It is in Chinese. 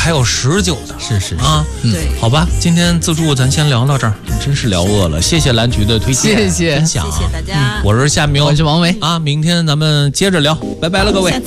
还有19的， 是啊， 对， 好吧，今天自助咱先聊到这儿，真是聊饿了，谢谢蓝菊的推荐， 谢谢分享， 谢谢大家， 我是夏明， 我是王维啊，明天咱们接着聊，拜拜了各位。